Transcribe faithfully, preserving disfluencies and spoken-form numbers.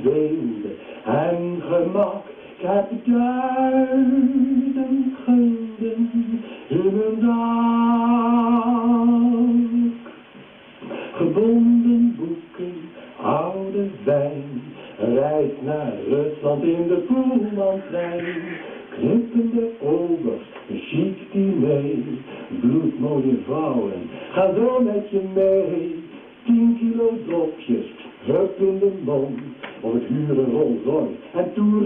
weelde en gemak. Ik heb duizend gulden in een dak. Gebonden boeken, oude wijn, reis naar Rusland in de Poelmantrein. Knippende obers, een chic diner, bloedmooie vrouwen, ga zo met je mee. Tien kilo dropjes, hup in de mond, of het huren Rolls Royce en toeren.